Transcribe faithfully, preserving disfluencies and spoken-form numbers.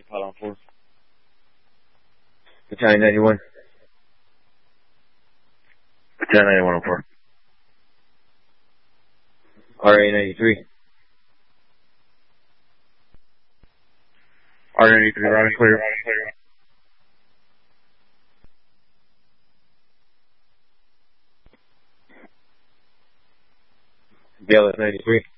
pylon four. Battalion ninety-one. Battalion ninety-one oh four. R A ninety-three. R A ninety-three, round clear. B L S ninety-three.